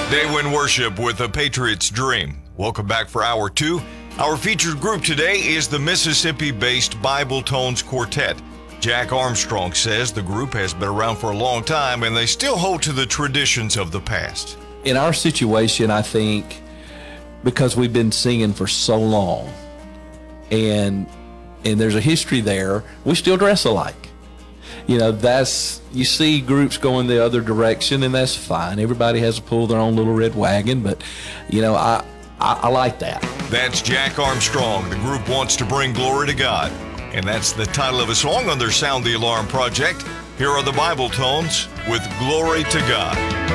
They win worship with a Patriot's Dream. Welcome back for Hour 2. Our featured group today is the Mississippi-based Bible Tones Quartet. Jack Armstrong says the group has been around for a long time and they still hold to the traditions of the past. In our situation, I think, because we've been singing for so long and there's a history there, we still dress alike. You know, you see groups going the other direction, and that's fine. Everybody has to pull their own little red wagon, but, you know, I like that. That's Jack Armstrong. The group wants to bring glory to God. And that's the title of a song on their Sound the Alarm project. Here are the Bible Tones with Glory to God.